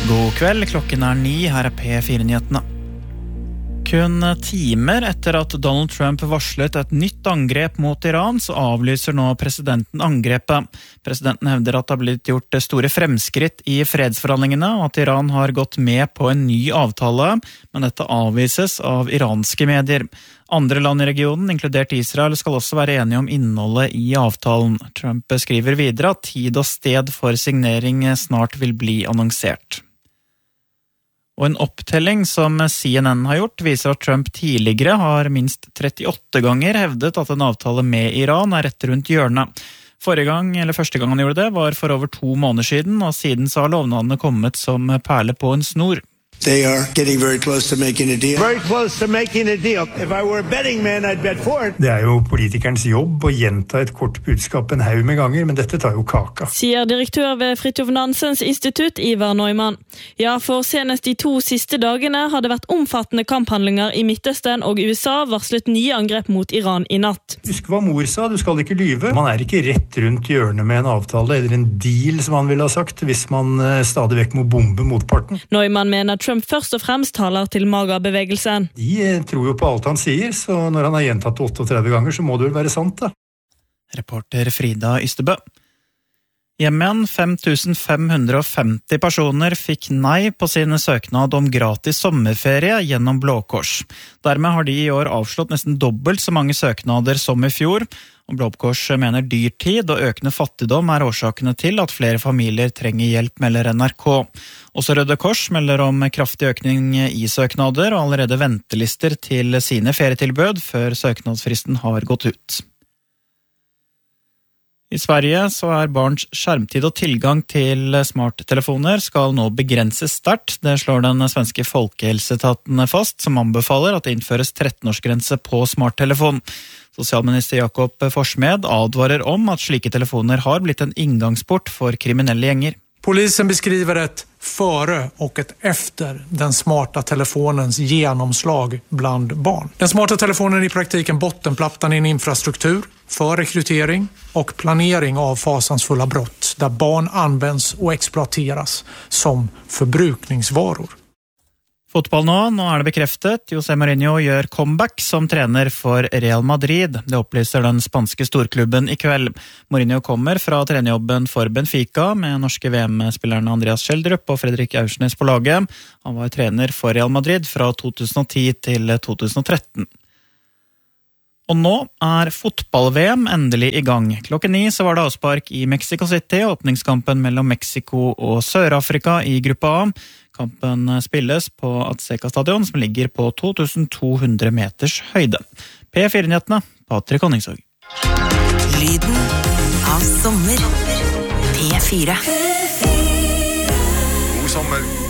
God kveld, klokken 9, her P4-nyhetene. Kun timer etter at Donald Trump varslet et nytt angrep mot Iran, så avlyser nå presidenten angrepet. Presidenten hevder at det har blitt gjort store fremskritt i fredsforhandlingene, og at Iran har gått med på en ny avtale, men dette avvises av iranske medier. Andre land i regionen, inkludert Israel, skal også være enige om innholdet i avtalen. Trump skriver videre at tid og sted for signering snart vil bli annonsert. Og en opptelling som CNN har gjort viser at Trump tidligere har minst 38 ganger hevdet at en avtale med Iran rett rundt hjørnet. Første gang han gjorde det var for over 2 måneder siden, og siden så har lovnadene kommet som perle på en snor. They are getting very close to making a deal. Very close to making a deal. If I were a betting man, I'd bet for it. Det jo politikernes jobb å gjenta et kort budskap en haug med ganger, men dette tar jo kaka. Sier direktør ved Fridtjof Nansens institutt, Ivar Neumann. Ja, for senest de 2 siste dagene har det vært omfattende kamphandlinger i Midtøsten, og USA varslet nye angrep mot Iran i natt. Husk hva mor sa, du skal ikke lyve. Man ikke rett rundt hjørnet med en avtale, eller en deal, som han ville ha sagt, hvis man stadig vekk må bombe motparten. Neumann mener Trump først og fremst taler til MAGA-bevegelsen. De tror jo på alt han sier, så når han har gjentatt 38 ganger, så må det vel være sant, da. Reporter Frida Ystebø. Hjemmen 5550 personer fikk nei på sin søknad om gratis sommerferie gjennom Blå Kors. Dermed har de i år avslått nesten dobbelt så mange søknader som i fjor, og Blå Kors mener dyrtid og økende fattigdom årsakene til at flere familier trenger hjelp, melder NRK. Også Røde Kors melder om kraftig økning i søknader og allerede ventelister til sine ferietilbud før søknadsfristen har gått ut. I Sverige så barns skjermtid og tilgang til smarttelefoner skal nå begrenses sterkt. Det slår den svenske folkehelseetaten fast, som anbefaler at det innføres 13-årsgrense på smarttelefon. Sosialminister Jakob Forssmed advarer om at slike telefoner har blitt en inngangsport for kriminelle gjenger. Polisen beskriver ett före och ett efter den smarta telefonens genomslag bland barn. Den smarta telefonen är i praktiken bottenplattan i en infrastruktur för rekrytering och planering av fasansfulla brott där barn används och exploateras som förbrukningsvaror. Fotball nå det bekreftet. José Mourinho gjør comeback som trener for Real Madrid. Det opplyser den spanske storklubben i kveld. Mourinho kommer fra trenerjobben for Benfica med norske VM-spillerne Andreas Schjelderup og Fredrik Aursnes på laget. Han var trener for Real Madrid fra 2010 til 2013. Og nå fotball-VM endelig i gang. Klokken 9 så var det avspark i Mexico City, åpningskampen mellom Mexico og Sør-Afrika i gruppe A. Kampen spilles på Azteca Stadion, som ligger på 2200 meters høyde. P4-nyhetene, Patrick Honningsvåg. Lyden av sommer. P4. God sommer.